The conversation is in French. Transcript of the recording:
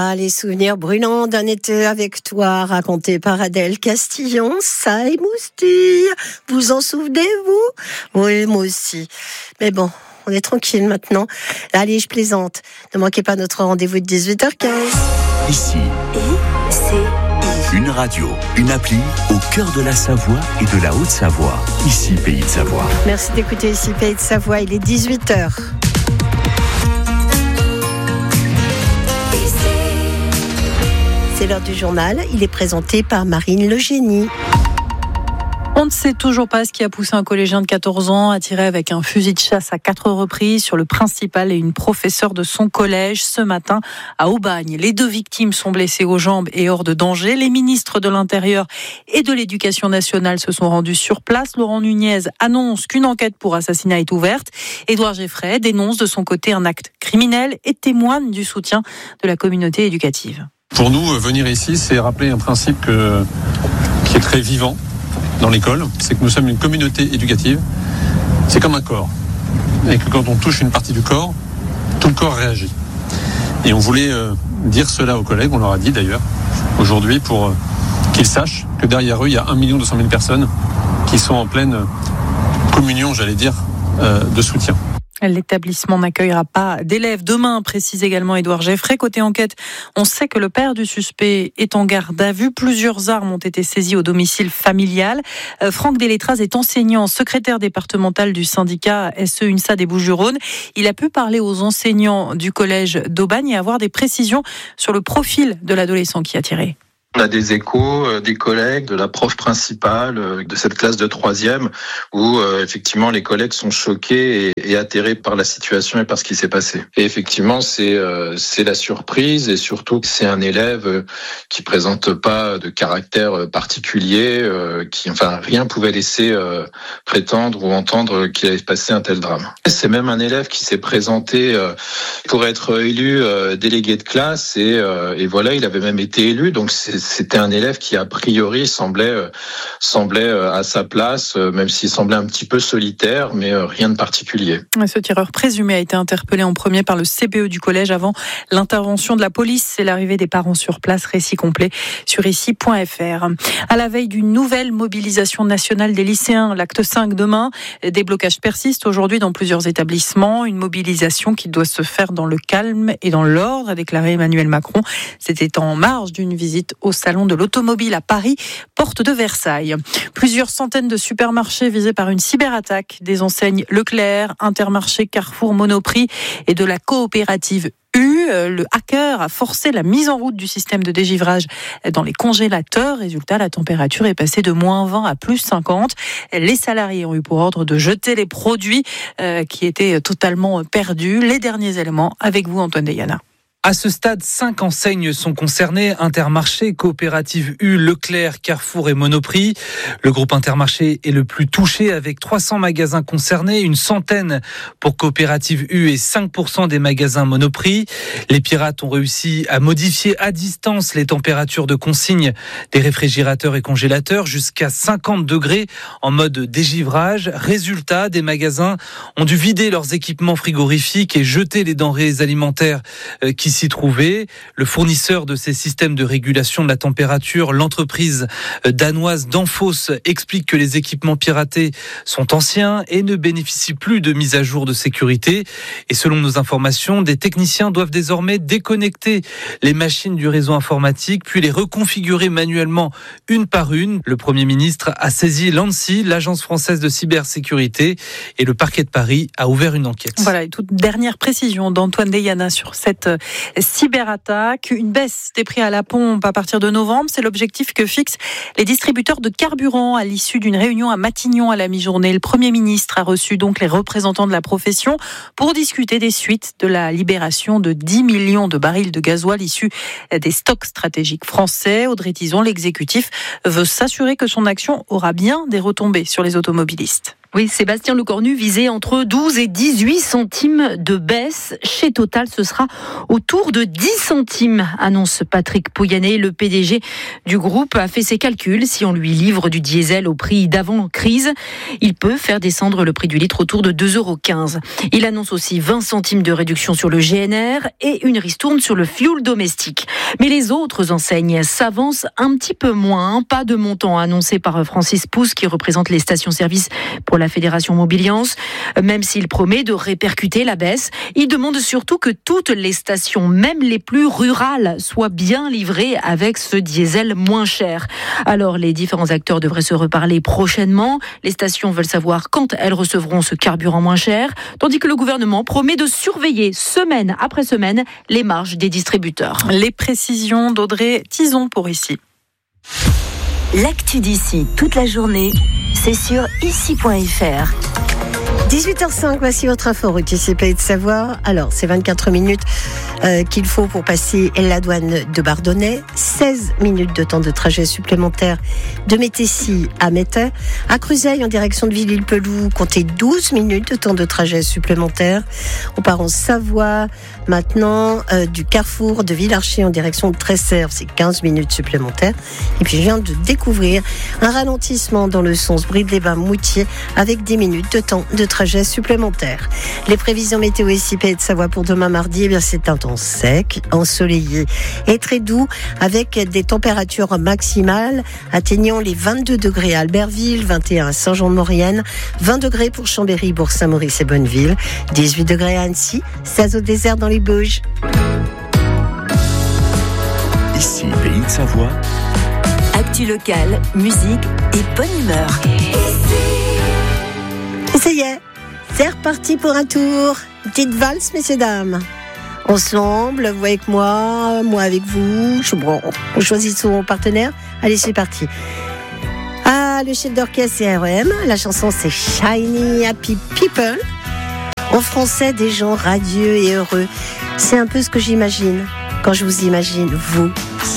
les souvenirs brûlants d'un été avec toi, raconté par Adèle Castillon, ça et Moustille. Vous en souvenez-vous? Oui, moi aussi. Mais bon, on est tranquille maintenant. Allez, je plaisante. Ne manquez pas notre rendez-vous de 18h15. Ici, une radio, une appli au cœur de la Savoie et de la Haute-Savoie. Ici, Pays de Savoie. Merci d'écouter Ici, Pays de Savoie. Il est 18h. C'est l'heure du journal. Il est présenté par Marine Le Génie. On ne sait toujours pas ce qui a poussé un collégien de 14 ans à tirer avec un fusil de chasse à 4 reprises sur le principal et une professeure de son collège ce matin à Aubagne. Les 2 victimes sont blessées aux jambes et hors de danger. Les ministres de l'Intérieur et de l'Éducation nationale se sont rendus sur place. Laurent Nunez annonce qu'une enquête pour assassinat est ouverte. Édouard Geffray dénonce de son côté un acte criminel et témoigne du soutien de la communauté éducative. Pour nous, venir ici, c'est rappeler un principe qui est très vivant dans l'école, c'est que nous sommes une communauté éducative. C'est comme un corps. Et que quand on touche une partie du corps, tout le corps réagit. Et on voulait dire cela aux collègues, on leur a dit d'ailleurs, aujourd'hui, pour qu'ils sachent que derrière eux, il y a 1 200 000 personnes qui sont en pleine communion, j'allais dire, de soutien. L'établissement n'accueillera pas d'élèves demain, précise également Édouard Geffray. Côté enquête, on sait que le père du suspect est en garde à vue. Plusieurs armes ont été saisies au domicile familial. Franck Delétraz est enseignant, secrétaire départemental du syndicat SE-UNSA des Bouches-du-Rhône. Il a pu parler aux enseignants du collège d'Aubagne et avoir des précisions sur le profil de l'adolescent qui a tiré. On a des échos des collègues, de la prof principale de cette classe de 3e où effectivement les collègues sont choqués et atterrés par la situation et par ce qui s'est passé. Et effectivement c'est la surprise et surtout que c'est un élève qui présente pas de caractère particulier, rien pouvait laisser prétendre ou entendre qu'il allait se passer un tel drame. C'est même un élève qui s'est présenté pour être élu délégué de classe et voilà, il avait même été élu, donc c'était un élève qui a priori semblait à sa place, même s'il semblait un petit peu solitaire, mais rien de particulier. Ce tireur présumé a été interpellé en premier par le CPE du collège avant l'intervention de la police et l'arrivée des parents sur place. Récit complet sur ici.fr. À la veille d'une nouvelle mobilisation nationale des lycéens, l'acte 5 demain, des blocages persistent aujourd'hui dans plusieurs établissements. Une mobilisation qui doit se faire dans le calme et dans l'ordre, a déclaré Emmanuel Macron. C'était en marge d'une visite au salon de l'automobile à Paris, porte de Versailles. Plusieurs centaines de supermarchés visés par une cyberattaque des enseignes Leclerc, Intermarché, Carrefour, Monoprix et de la coopérative U. Le hacker a forcé la mise en route du système de dégivrage dans les congélateurs. Résultat, la température est passée de -20 à +50. Les salariés ont eu pour ordre de jeter les produits qui étaient totalement perdus. Les derniers éléments avec vous, Antoine Deyana. À ce stade, 5 enseignes sont concernées, Intermarché, Coopérative U, Leclerc, Carrefour et Monoprix. Le groupe Intermarché est le plus touché avec 300 magasins concernés, une centaine pour Coopérative U et 5% des magasins Monoprix. Les pirates ont réussi à modifier à distance les températures de consigne des réfrigérateurs et congélateurs jusqu'à 50 degrés en mode dégivrage. Résultat, des magasins ont dû vider leurs équipements frigorifiques et jeter les denrées alimentaires qui s'y trouvaient. Le fournisseur de ces systèmes de régulation de la température, l'entreprise danoise Danfoss, explique que les équipements piratés sont anciens et ne bénéficient plus de mise à jour de sécurité. Et selon nos informations, des techniciens doivent désormais déconnecter les machines du réseau informatique, puis les reconfigurer manuellement une par une. Le Premier ministre a saisi l'ANSSI, l'Agence française de cybersécurité, et le parquet de Paris a ouvert une enquête. Voilà, et toute dernière précision d'Antoine Deyana sur cette cyberattaque. Une baisse des prix à la pompe à partir de novembre, c'est l'objectif que fixent les distributeurs de carburant à l'issue d'une réunion à Matignon à la mi-journée. Le Premier ministre a reçu donc les représentants de la profession pour discuter des suites de la libération de 10 millions de barils de gasoil issus des stocks stratégiques français. Audrey Tizon, l'exécutif, veut s'assurer que son action aura bien des retombées sur les automobilistes. Oui, Sébastien Lecornu visait entre 12 et 18 centimes de baisse. Chez Total, ce sera autour de 10 centimes, annonce Patrick Pouyanné. Le PDG du groupe a fait ses calculs. Si on lui livre du diesel au prix d'avant-crise, il peut faire descendre le prix du litre autour de 2,15 €. Il annonce aussi 20 centimes de réduction sur le GNR et une ristourne sur le fioul domestique. Mais les autres enseignes s'avancent un petit peu moins. Pas de montant annoncé par Francis Pousse, qui représente les stations-service pour la Fédération Mobiliance. Même s'il promet de répercuter la baisse, il demande surtout que toutes les stations, même les plus rurales, soient bien livrées avec ce diesel moins cher. Alors, les différents acteurs devraient se reparler prochainement. Les stations veulent savoir quand elles recevront ce carburant moins cher, tandis que le gouvernement promet de surveiller semaine après semaine les marges des distributeurs. Les précisions d'Audrey Tison pour ici. L'actu d'ici toute la journée, c'est sur ici.fr. 18h05, voici votre info route ici Pays de Savoie. Alors, c'est 24 minutes qu'il faut pour passer la douane de Bardonnay. 16 minutes de temps de trajet supplémentaire de Métessy à Métais. À Cruzeil, en direction de Villers-le-Peloux, comptez 12 minutes de temps de trajet supplémentaire. On part en Savoie. Maintenant, du carrefour de Villarcher en direction de Tresserre, c'est 15 minutes supplémentaires. Et puis, je viens de découvrir un ralentissement dans le sens Bride-les-Bains-Moutier avec 10 minutes de temps de trajet supplémentaire. Les prévisions météo ici Pays de Savoie pour demain mardi, eh bien, c'est un temps sec, ensoleillé et très doux avec des températures maximales atteignant les 22 degrés à Albertville, 21 à Saint-Jean-de-Maurienne, 20 degrés pour Chambéry, Bourg-Saint-Maurice et Bonneville, 18 degrés à Annecy, 16 au désert dans les Bauges. Ici, Pays de Savoie. Actu locale, musique et bonne humeur. Et ça y est, c'est reparti pour un tour. Une petite valse, messieurs, dames. Ensemble, vous avec moi avec vous. Bon, on choisit son partenaire. Allez, c'est parti. Ah, le chef d'orchestre, c'est R.E.M. La chanson, c'est Shiny Happy People. En français, des gens radieux et heureux. C'est un peu ce que j'imagine quand je vous imagine, vous,